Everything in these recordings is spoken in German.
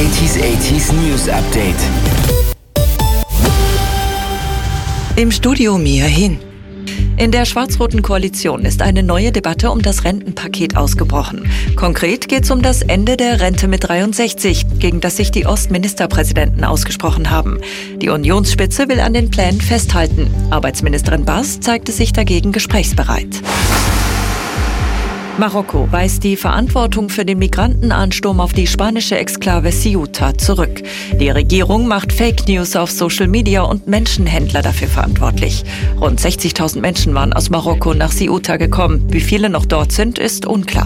80s News Update. Im Studio Mia Hin. In der schwarz-roten Koalition ist eine neue Debatte um das Rentenpaket ausgebrochen. Konkret geht es um das Ende der Rente mit 63, gegen das sich die Ostministerpräsidenten ausgesprochen haben. Die Unionsspitze will an den Plänen festhalten. Arbeitsministerin Bass zeigte sich dagegen gesprächsbereit. Marokko weist die Verantwortung für den Migrantenansturm auf die spanische Exklave Ceuta zurück. Die Regierung macht Fake News auf Social Media und Menschenhändler dafür verantwortlich. Rund 60.000 Menschen waren aus Marokko nach Ceuta gekommen. Wie viele noch dort sind, ist unklar.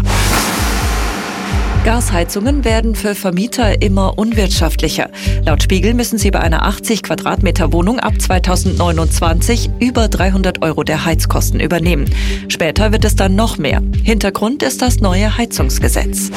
Gasheizungen werden für Vermieter immer unwirtschaftlicher. Laut Spiegel müssen sie bei einer 80 Quadratmeter Wohnung ab 2029 über 300 € der Heizkosten übernehmen. Später wird es dann noch mehr. Hintergrund ist das neue Heizungsgesetz.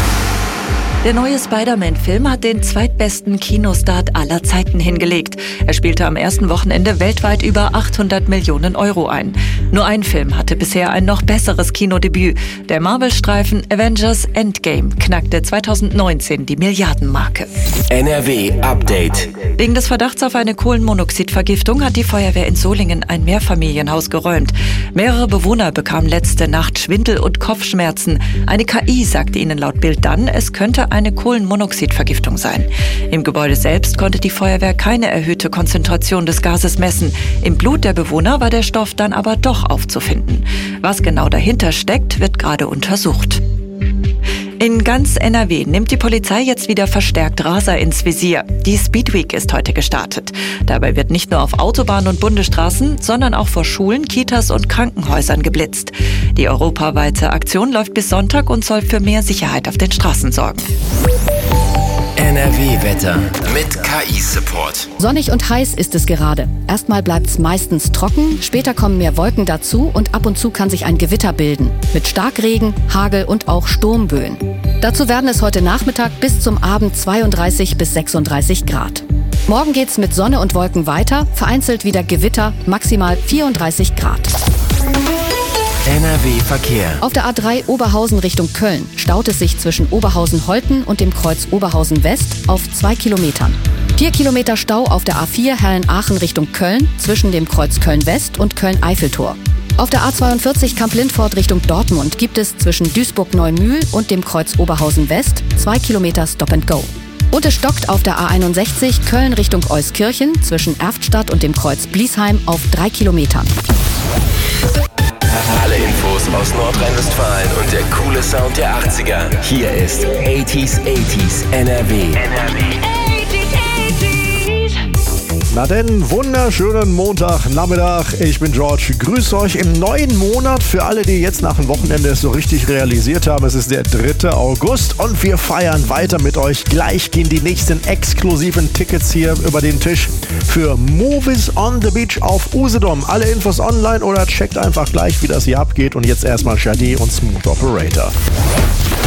Der neue Spider-Man-Film hat den zweitbesten Kinostart aller Zeiten hingelegt. Er spielte am ersten Wochenende weltweit über 800 Millionen € ein. Nur ein Film hatte bisher ein noch besseres Kinodebüt. Der Marvel-Streifen Avengers Endgame knackte 2019 die Milliardenmarke. NRW Update. Wegen des Verdachts auf eine Kohlenmonoxidvergiftung hat die Feuerwehr in Solingen ein Mehrfamilienhaus geräumt. Mehrere Bewohner bekamen letzte Nacht Schwindel und Kopfschmerzen. Eine KI sagte ihnen laut Bild dann, es könnte eine Kohlenmonoxidvergiftung sein. Im Gebäude selbst konnte die Feuerwehr keine erhöhte Konzentration des Gases messen. Im Blut der Bewohner war der Stoff dann aber doch aufzufinden. Was genau dahinter steckt, wird gerade untersucht. In ganz NRW nimmt die Polizei jetzt wieder verstärkt Raser ins Visier. Die Speedweek ist heute gestartet. Dabei wird nicht nur auf Autobahnen und Bundesstraßen, sondern auch vor Schulen, Kitas und Krankenhäusern geblitzt. Die europaweite Aktion läuft bis Sonntag und soll für mehr Sicherheit auf den Straßen sorgen. NRW-Wetter mit KI-Support. Sonnig und heiß ist es gerade. Erstmal bleibt's meistens trocken, später kommen mehr Wolken dazu und ab und zu kann sich ein Gewitter bilden. Mit Starkregen, Hagel und auch Sturmböen. Dazu werden es heute Nachmittag bis zum Abend 32 bis 36 Grad. Morgen geht's mit Sonne und Wolken weiter, vereinzelt wieder Gewitter, maximal 34 Grad. NRW-Verkehr. Auf der A3 Oberhausen Richtung Köln staut es sich zwischen Oberhausen-Holten und dem Kreuz Oberhausen-West auf 2 Kilometern. 4 Kilometer Stau auf der A4 Herrn-Aachen Richtung Köln zwischen dem Kreuz Köln-West und Köln-Eiffeltor. Auf der A42 Kamp-Lindfort Richtung Dortmund gibt es zwischen Duisburg-Neumühl und dem Kreuz Oberhausen-West 2 Kilometer Stop and Go. Und es stockt auf der A61 Köln Richtung Euskirchen zwischen Erftstadt und dem Kreuz Bliesheim auf 3 Kilometern. Alle Infos aus Nordrhein-Westfalen und der coole Sound der 80er. Hier ist 80s NRW. Na denn, wunderschönen Montagnachmittag. Ich bin George. Grüße euch im neuen Monat. Für alle, die jetzt nach dem Wochenende es so richtig realisiert haben, es ist der 3. August und wir feiern weiter mit euch. Gleich gehen die nächsten exklusiven Tickets hier über den Tisch für Movies on the Beach auf Usedom. Alle Infos online oder checkt einfach gleich, wie das hier abgeht. Und jetzt erstmal Shadi und Smooth Operator.